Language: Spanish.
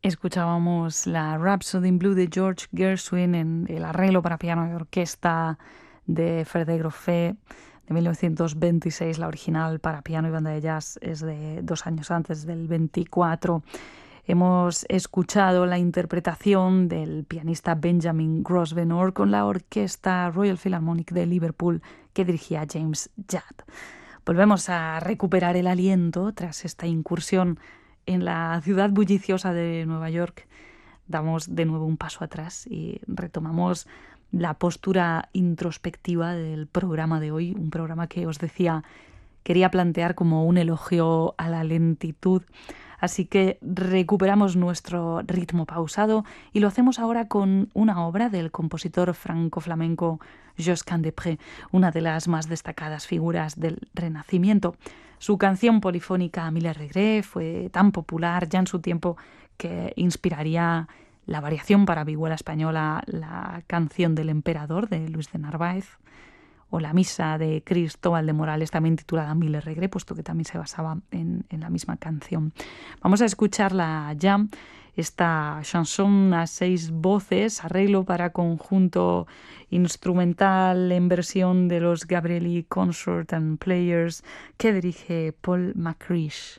Escuchábamos la Rhapsody in Blue de George Gershwin en el arreglo para piano y orquesta de Frédéric Groffet de 1926. La original para piano y banda de jazz es de 2 años antes, del 24. Hemos escuchado la interpretación del pianista Benjamin Grosvenor con la orquesta Royal Philharmonic de Liverpool que dirigía James Judd. Volvemos a recuperar el aliento tras esta incursión en la ciudad bulliciosa de Nueva York. Damos de nuevo un paso atrás y retomamos la postura introspectiva del programa de hoy, un programa que os decía quería plantear como un elogio a la lentitud. Así que recuperamos nuestro ritmo pausado y lo hacemos ahora con una obra del compositor franco-flamenco Josquin des Prez, una de las más destacadas figuras del Renacimiento. Su canción polifónica Mille Regrets fue tan popular ya en su tiempo que inspiraría la variación para vihuela española, la canción del emperador de Luis de Narváez, o la misa de Cristóbal de Morales, también titulada Mille Regrets, puesto que también se basaba en la misma canción. Vamos a escucharla ya, esta chanson a 6 voces, arreglo para conjunto instrumental en versión de los Gabrieli Consort and Players, que dirige Paul McCreesh.